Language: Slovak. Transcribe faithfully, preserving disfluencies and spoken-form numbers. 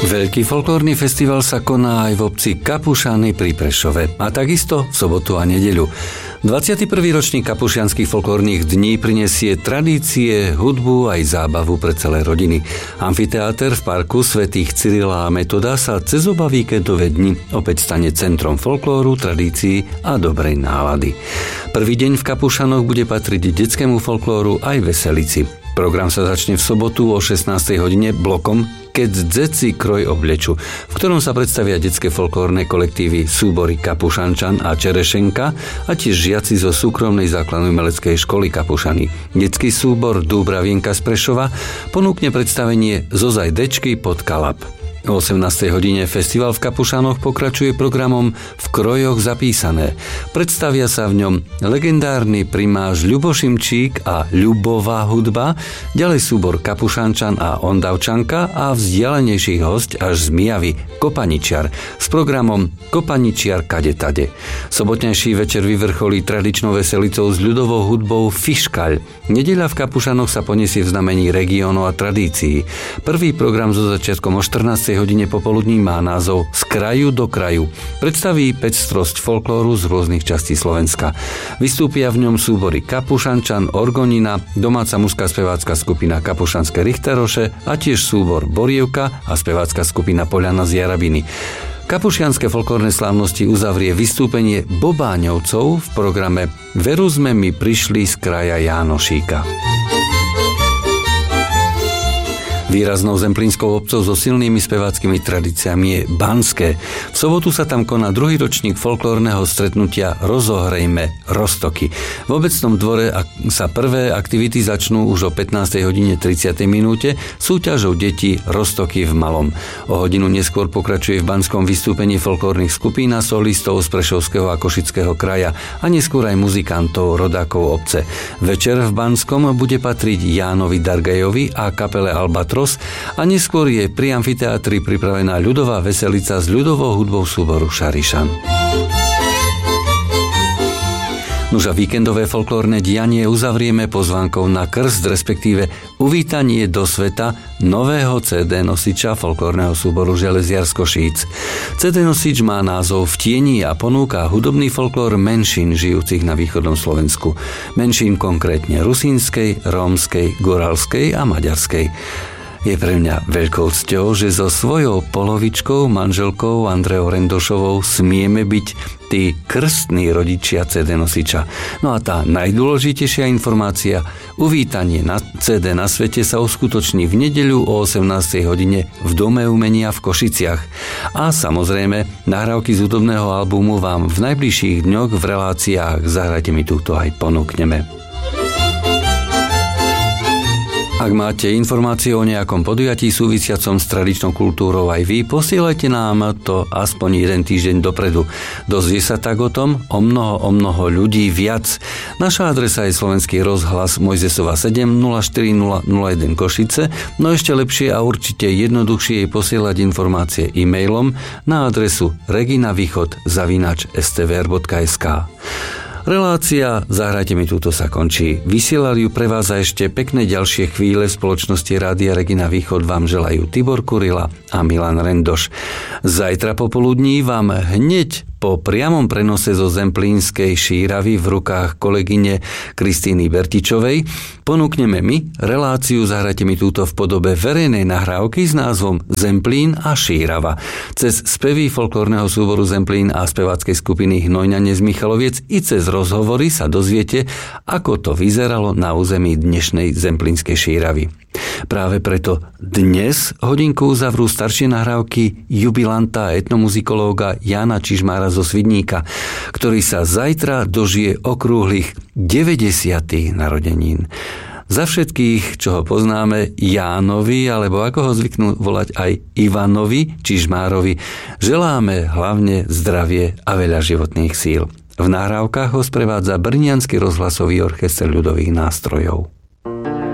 Veľký folklórny festival sa koná aj v obci Kapušany pri Prešove a takisto v sobotu a nedeľu. dvadsiaty prvý ročník Kapušianskych folklórnych dní prinesie tradície, hudbu aj zábavu pre celé rodiny. Amfiteáter v parku svätých Cyrila a Metoda sa cez oba víkendové dni opäť stane centrom folklóru, tradícií a dobrej nálady. Prvý deň v Kapušanoch bude patriť detskému folklóru aj veselici. Program sa začne v sobotu o šestnástej hodine blokom Keď dzeci kroj obleču, v ktorom sa predstavia detské folklórne kolektívy súbory Kapušančan a Čerešenka a tiež žiaci zo súkromnej základnej umeleckej školy Kapušany. Detský súbor Dúbravienka z Prešova ponúkne predstavenie Zozaj dečky pod Kalab. O osemnástej hodine festival v Kapušanoch pokračuje programom V krojoch zapísané. Predstavia sa v ňom legendárny primáš Ľubo Šimčík a Ľubová hudba, ďalej súbor Kapušančan a Ondavčanka a vzdialenejší hosť až z Mijavy Kopaničiar s programom Kopaničiar kade tade. Sobotnejší večer vyvrcholí tradičnou veselicou s ľudovou hudbou Fiškaľ. Nedeľa v Kapušanoch sa poniesie v znamení regiónov a tradícií. Prvý program so začiatkom o štrnástej hodine popoludní má názov Z kraju do kraju. Predstaví pestrosť folklóru z rôznych častí Slovenska. Vystúpia v ňom súbory Kapušančan, Orgonina, domáca mužská spevácka skupina Kapušanské Richteroše a tiež súbor Borievka a spevácka skupina Poľana z Jarabiny. Kapušianske folklórne slávnosti uzavrie vystúpenie Bobáňovcov v programe Veru sme mi prišli z kraja Jánošíka. Výraznou zemplínskou obcov so silnými speváckými tradíciami je Banské. V sobotu sa tam koná druhý ročník folklórneho stretnutia Rozohrejme Roztoky. V obecnom dvore sa prvé aktivity začnú už o pätnástej hodine tridsiatej minúte súťažou detí Roztoky v Malom. O hodinu neskôr pokračuje v Banskom vystúpenie folklórnych skupín a solistov z Prešovského a Košického kraja a neskôr aj muzikantov rodákov obce. Večer v Banskom bude patriť Jánovi Dargajovi a kapele Albatros a neskôr je pri amfiteátri pripravená ľudová veselica s ľudovou hudbou súboru Šarišan. Nuža víkendové folklórne dianie uzavrieme pozvánkou na krst, respektíve uvítanie do sveta nového cé dé nosiča folklórneho súboru Železiar z Košíc. cé dé nosič má názov V tieni a ponúka hudobný folklór menšín žijúcich na východnom Slovensku. Menšín konkrétne rusínskej, rómskej, goralskej a maďarskej. Je pre mňa veľkou cťou, že so svojou polovičkou, manželkou Andreou Rendošovou smieme byť tí krstní rodičia cé dé nosiča. No a tá najdôležitejšia informácia, uvítanie na cé dé na svete sa uskutoční v nedeľu o osemnástej hodine v Dome umenia v Košiciach. A samozrejme, nahrávky z hudobného albumu vám v najbližších dňoch v reláciách Zahrajte mi túto aj ponúkneme. Ak máte informácie o nejakom podujatí súvisiacom s tradičnou kultúrou aj vy, posielajte nám to aspoň jeden týždeň dopredu. Dozvie sa tak o tom o mnoho, o mnoho ľudí viac. Naša adresa je Slovenský rozhlas Mojzesova sedem nula štyri nula nula jeden Košice, no ešte lepšie a určite jednoduchšie je posielať informácie e-mailom na adresu reginavýchod zavináč es té vé er bodka es ká. Relácia Zahrajte mi túto sa končí. Vysielali ju pre vás a ešte pekné ďalšie chvíle v spoločnosti Rádia Regina Východ vám želajú Tibor Kurila a Milan Rendoš. Zajtra popoludní vám hneď po priamom prenose zo Zemplínskej Šíravy v rukách kolegyne Kristíny Bertičovej ponúkneme my reláciu Zahrajte mi túto v podobe verejnej nahrávky s názvom Zemplín a Šírava. Cez spevy folklórneho súboru Zemplín a speváckej skupiny Hnojňane z Michaloviec i cez rozhovory sa dozviete, ako to vyzeralo na území dnešnej Zemplínskej Šíravy. Práve preto dnes hodinku uzavrú staršie nahrávky jubilanta a etnomuzikológa Jána Čižmára zo Svidníka, ktorý sa zajtra dožije okrúhlych deväťdesiatych narodenín. Za všetkých, čo ho poznáme, Jánovi, alebo ako ho zvyknú volať aj Ivanovi Čižmárovi, želáme hlavne zdravie a veľa životných síl. V nahrávkach ho sprevádza Brniansky rozhlasový orchester ľudových nástrojov.